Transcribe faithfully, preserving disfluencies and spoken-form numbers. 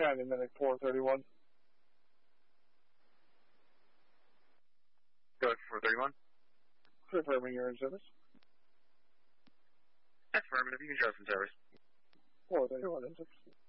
County, Medic four thirty-one. Go ahead, four thirty-one. Confirming you're in service. Affirmative, you can show us in service. four thirty-one in service.